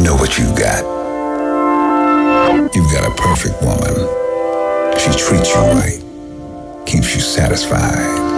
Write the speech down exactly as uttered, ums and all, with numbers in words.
know what you got. You've got a perfect woman. She treats you right, keeps you satisfied.